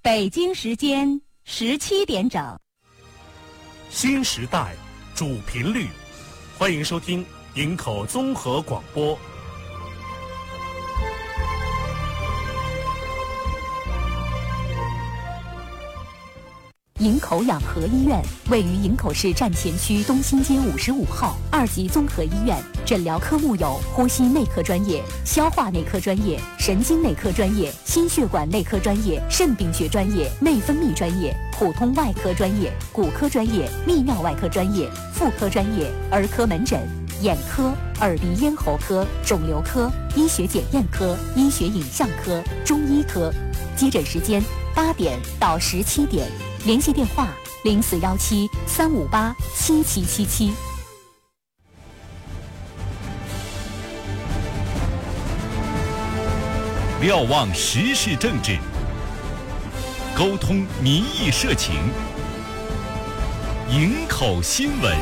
北京时间17点整。 新时代主频率，欢迎收听营口综合广播。 营口养和医院位于营口市站前区东兴街55号2级综合医院，诊疗科目有呼吸内科专业、消化内科专业、神经内科专业、心血管内科专业、肾病学专业、内分泌专业、普通外科专业、骨科专业、泌尿外科专业、妇科专业、儿科门诊、眼科、耳鼻咽喉科、肿瘤科、医学检验科、医学影像科、中医科。接诊时间8点到17点。联系电话0417-358-7777。 瞭望时事政治，沟通民意社情，营口新闻。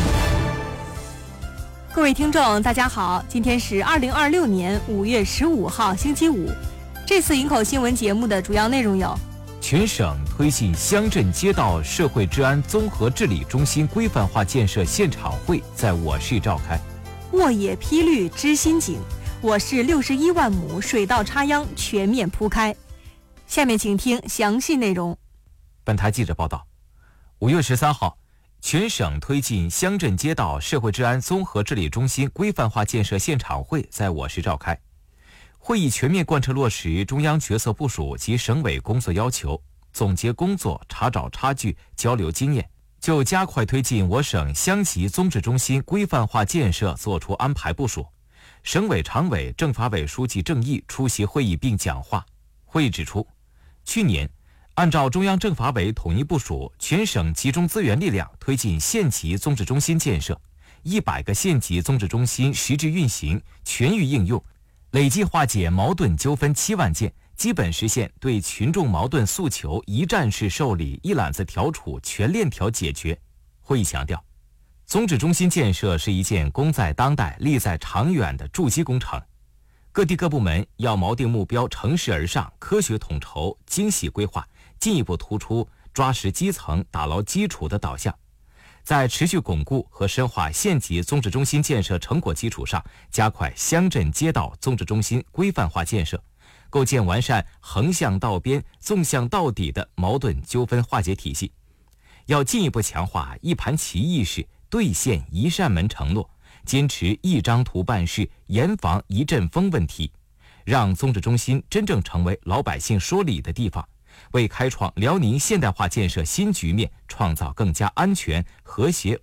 各位听众大家好，今天是2026年5月15号星期五。这次营口新闻节目的主要内容有： 全省推进乡镇街道社会治安综合治理中心规范化建设现场会在我市召开； 沃野披绿知新景，我市61万亩水稻插秧全面铺开。下面请听详细内容。 本台记者报道，5月13号，全省推进乡镇街道社会治安综合治理中心规范化建设现场会在我市召开。会议全面贯彻落实中央决策部署及省委工作要求，总结工作，查找差距，交流经验，就加快推进我省乡级综治中心规范化建设作出安排部署。省委常委、政法委书记郑毅出席会议并讲话。会议指出，去年按照中央政法委统一部署，全省集中资源力量推进县级综治中心建设，100个县级综治中心实质运行，全域应用，累计化解矛盾纠纷7万件，基本实现对群众矛盾诉求一站式受理、一揽子调处、全链条解决。会议强调，综治中心建设是一件功在当代、利在长远的筑基工程，各地各部门要锚定目标，乘势而上，科学统筹，精细规划，进一步突出抓实基层、打牢基础的导向。在持续巩固和深化县级综治中心建设成果基础上，加快乡镇街道综治中心规范化建设，构建完善横向到边、纵向到底的矛盾纠纷化解体系。要进一步强化一盘棋意识，兑现一扇门承诺，坚持一张图办事，严防一阵风问题，让综治中心真正成为老百姓说理的地方，为开创辽宁现代化建设新局面创造更加安全、和谐、